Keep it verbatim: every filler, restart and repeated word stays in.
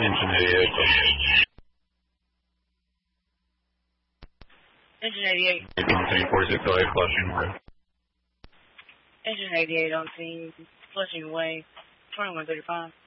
Engine eighty-eight. Engine eighty-eight. one three four six oh eight, flushing away. Engine eighty-eight on scene, flushing away, twenty-one thirty-five.